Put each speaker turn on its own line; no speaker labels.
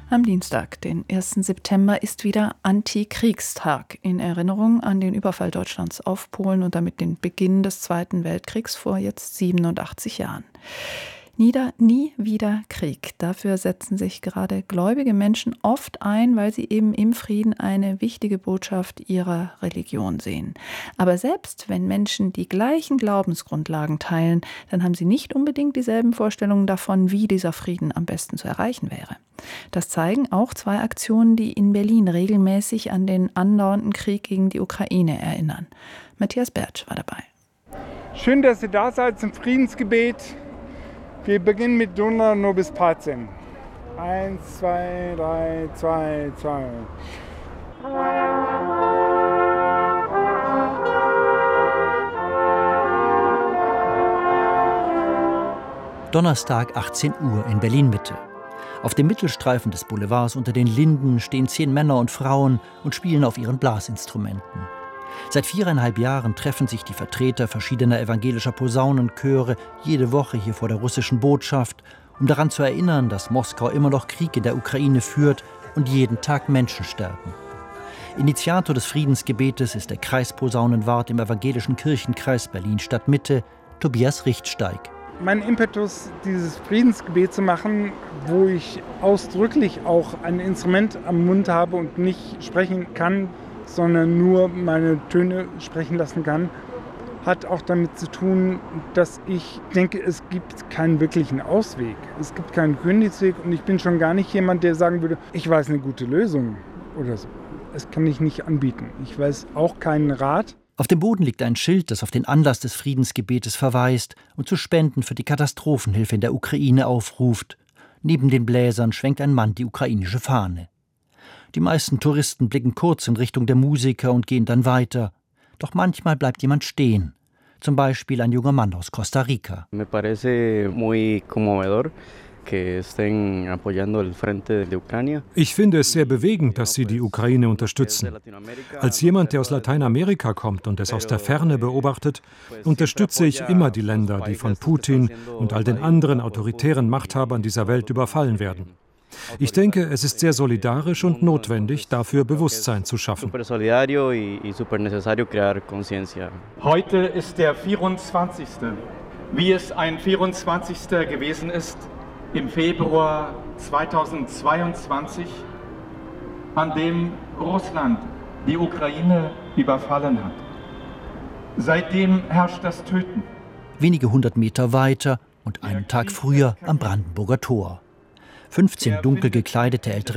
Am Dienstag, den 1. September, ist wieder Antikriegstag in Erinnerung an den Überfall Deutschlands auf Polen und damit den Beginn des Zweiten Weltkriegs vor jetzt 87 Jahren. Nie wieder Krieg. Dafür setzen sich gerade gläubige Menschen oft ein, weil sie eben im Frieden eine wichtige Botschaft ihrer Religion sehen. Aber selbst wenn Menschen die gleichen Glaubensgrundlagen teilen, dann haben sie nicht unbedingt dieselben Vorstellungen davon, wie dieser Frieden am besten zu erreichen wäre. Das zeigen auch 2 Aktionen, die in Berlin regelmäßig an den andauernden Krieg gegen die Ukraine erinnern. Matthias Bertsch war dabei.
Schön, dass ihr da seid zum Friedensgebet. Wir beginnen mit Dona nobis pacem. 1, 2, 3, 2, 2.
Donnerstag 18 Uhr in Berlin-Mitte. Auf dem Mittelstreifen des Boulevards unter den Linden stehen 10 Männer und Frauen und spielen auf ihren Blasinstrumenten. Seit 4,5 Jahren treffen sich die Vertreter verschiedener evangelischer Posaunenchöre jede Woche hier vor der russischen Botschaft, um daran zu erinnern, dass Moskau immer noch Krieg in der Ukraine führt und jeden Tag Menschen sterben. Initiator des Friedensgebetes ist der Kreisposaunenwart im evangelischen Kirchenkreis Berlin-Stadtmitte, Tobias Richtsteig.
Mein Impetus, dieses Friedensgebet zu machen, wo ich ausdrücklich auch ein Instrument am Mund habe und nicht sprechen kann, sondern nur meine Töne sprechen lassen kann, hat auch damit zu tun, dass ich denke, es gibt keinen wirklichen Ausweg. Es gibt keinen Königsweg und ich bin schon gar nicht jemand, der sagen würde, ich weiß eine gute Lösung oder so. Das kann ich nicht anbieten. Ich weiß auch keinen Rat.
Auf dem Boden liegt ein Schild, das auf den Anlass des Friedensgebetes verweist und zu Spenden für die Katastrophenhilfe in der Ukraine aufruft. Neben den Bläsern schwenkt ein Mann die ukrainische Fahne. Die meisten Touristen blicken kurz in Richtung der Musiker und gehen dann weiter. Doch manchmal bleibt jemand stehen. Zum Beispiel ein junger Mann aus Costa Rica.
Me parece muy conmovedor que estén apoyando el frente de Ucrania.
Ich finde es sehr bewegend, dass Sie die Ukraine unterstützen. Als jemand, der aus Lateinamerika kommt und es aus der Ferne beobachtet, unterstütze ich immer die Länder, die von Putin und all den anderen autoritären Machthabern dieser Welt überfallen werden. Ich denke, es ist sehr solidarisch und notwendig, dafür Bewusstsein zu schaffen.
Heute ist der 24. Wie es ein 24. gewesen ist im Februar 2022, an dem Russland die Ukraine überfallen hat. Seitdem herrscht das Töten.
Wenige 100 Meter weiter und einen Tag früher am Brandenburger Tor. 15 dunkel gekleidete ältere